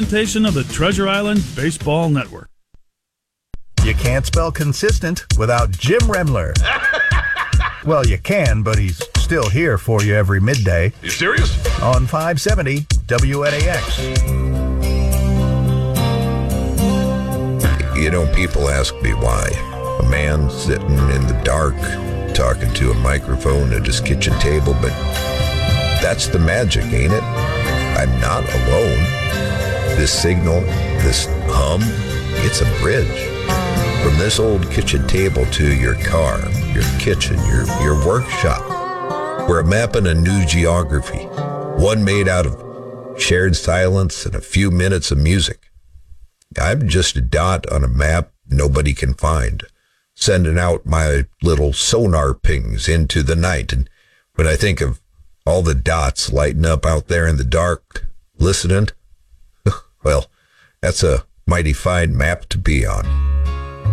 presentation of the Treasure Island Baseball Network. You can't spell consistent without Jim Remler. Well, you can, but he's still here for you every midday. You serious? On 570 WNAX. You know, people ask me why. A man sitting in the dark, talking to a microphone at his kitchen table, but that's the magic, ain't it? I'm not alone. This signal, this hum, it's a bridge. From this old kitchen table to your car, your kitchen, your workshop. We're mapping a new geography, one made out of shared silence and a few minutes of music. I'm just a dot on a map nobody can find, sending out my little sonar pings into the night. And when I think of all the dots lighting up out there in the dark, listening, well, that's a mighty fine map to be on.